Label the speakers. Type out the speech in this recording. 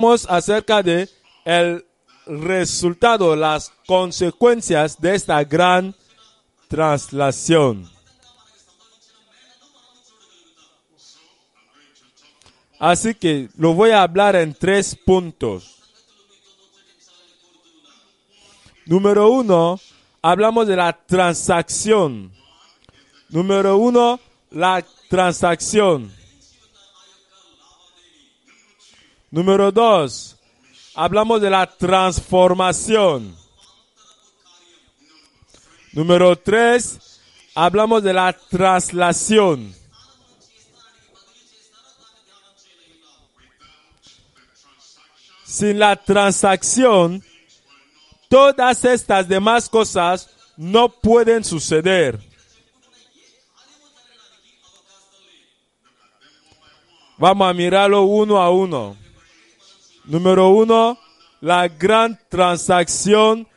Speaker 1: acerca de el resultado, las consecuencias de esta gran traslación. Así que lo voy a hablar en 3 puntos. Número 1, hablamos de la transacción. Número 1, la transacción. Número 2, hablamos de la transformación. Número 3, hablamos de la traslación. Sin la transacción, todas estas demás cosas no pueden suceder. Vamos a mirarlo uno a uno. Número 1, la gran transacción